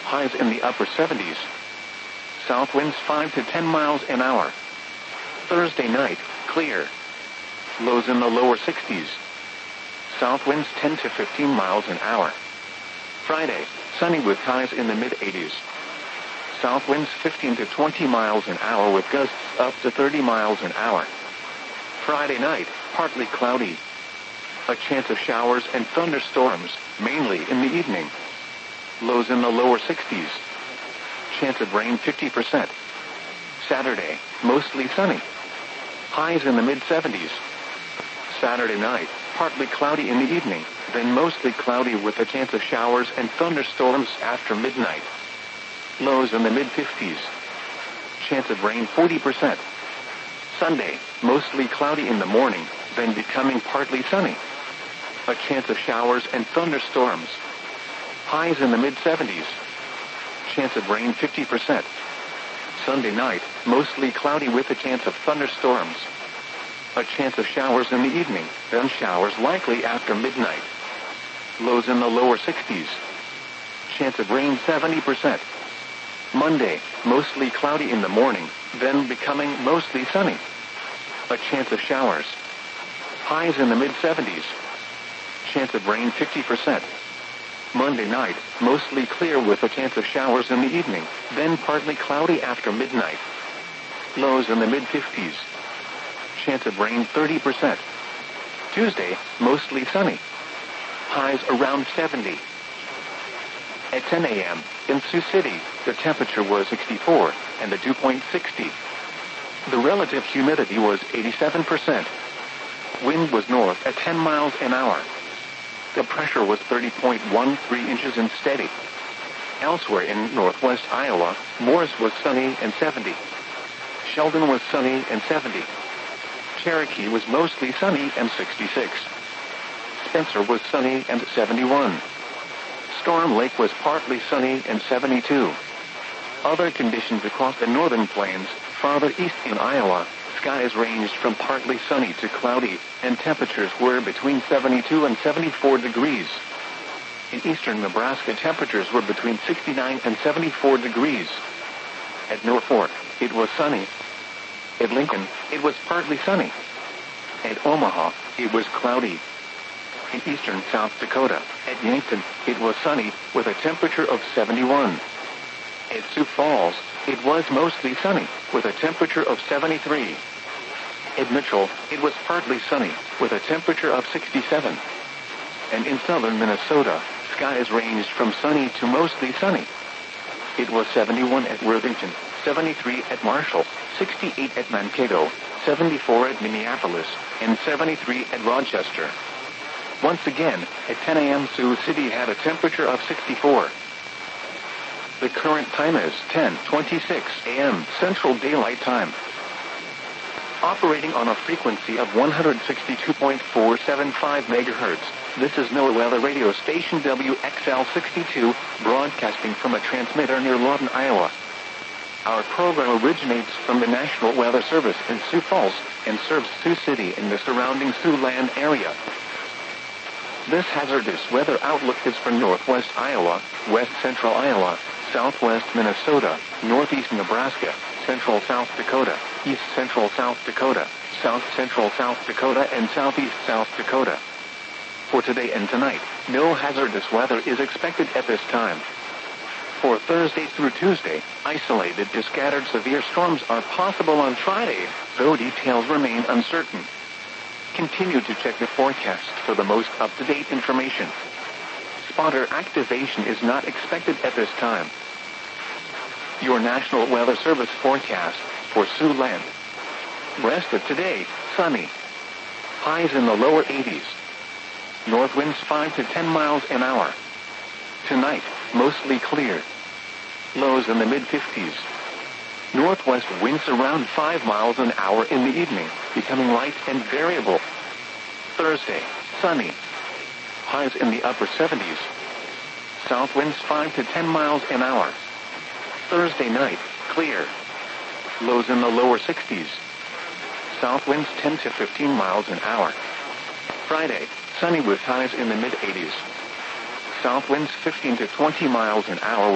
Highs in the upper 70s. South winds 5 to 10 miles an hour. Thursday night, clear. Lows in the lower 60s. South winds 10 to 15 miles an hour. Friday, sunny with highs in the mid-80s. South winds 15 to 20 miles an hour with gusts up to 30 miles an hour. Friday night, partly cloudy. A chance of showers and thunderstorms, mainly in the evening. Lows in the lower 60s. Chance of rain 50%. Saturday, mostly sunny. Highs in the mid-70s. Saturday night, partly cloudy in the evening, then mostly cloudy with a chance of showers and thunderstorms after midnight. Lows in the mid-50s. Chance of rain 40%. Sunday, mostly cloudy in the morning, then becoming partly sunny. A chance of showers and thunderstorms. Highs in the mid-70s. Chance of rain 50%. Sunday night, mostly cloudy with a chance of thunderstorms. A chance of showers in the evening, then showers likely after midnight. Lows in the lower 60s. Chance of rain 70%. Monday, mostly cloudy in the morning, then becoming mostly sunny. A chance of showers. Highs in the mid-70s. Chance of rain 50%. Monday night, mostly clear with a chance of showers in the evening, then partly cloudy after midnight. Lows in the mid-50s. Chance of rain 30%. Tuesday, mostly sunny. Highs around 70. At 10 a.m., in Sioux City, the temperature was 64, and the dew point 60. The relative humidity was 87%. Wind was north at 10 miles an hour. The pressure was 30.13 inches and steady. Elsewhere in northwest Iowa, Morris was sunny and 70. Sheldon was sunny and 70. Cherokee was mostly sunny and 66. Spencer was sunny and 71. Storm Lake was partly sunny and 72. Other conditions across the northern plains, farther east in Iowa, skies ranged from partly sunny to cloudy, and temperatures were between 72 and 74 degrees. In eastern Nebraska, temperatures were between 69 and 74 degrees. At Norfolk, it was sunny. At Lincoln, it was partly sunny. At Omaha, it was cloudy. In eastern South Dakota, at Yankton, it was sunny, with a temperature of 71. At Sioux Falls, it was mostly sunny, with a temperature of 73. At Mitchell, it was partly sunny, with a temperature of 67. And in southern Minnesota, skies ranged from sunny to mostly sunny. It was 71 at Worthington, 73 at Marshall, 68 at Mankato, 74 at Minneapolis, and 73 at Rochester. Once again, at 10 a.m. Sioux City had a temperature of 64. The current time is 10:26 a.m. Central Daylight Time. Operating on a frequency of 162.475 megahertz, this is NOAA Weather Radio Station WXL62, broadcasting from a transmitter near Lawton, Iowa. Our program originates from the National Weather Service in Sioux Falls and serves Sioux City and the surrounding Siouxland area. This hazardous weather outlook is for northwest Iowa, west central Iowa, southwest Minnesota, northeast Nebraska, central South Dakota, east central South Dakota, south central South Dakota, and southeast South Dakota. For today and tonight, no hazardous weather is expected at this time. For Thursday through Tuesday, isolated to scattered severe storms are possible on Friday, though details remain uncertain. Continue to check the forecast for the most up-to-date information. Spotter activation is not expected at this time. Your National Weather Service forecast for Siouxland. Rest of today, sunny. Highs in the lower 80s. North winds 5 to 10 miles an hour. Tonight, mostly clear. Lows in the mid-50s. Northwest winds around 5 miles an hour in the evening, becoming light and variable. Thursday, sunny. Highs in the upper 70s. South winds 5 to 10 miles an hour. Thursday night, clear. Lows in the lower 60s. South winds 10 to 15 miles an hour. Friday, sunny with highs in the mid-80s. South winds 15 to 20 miles an hour.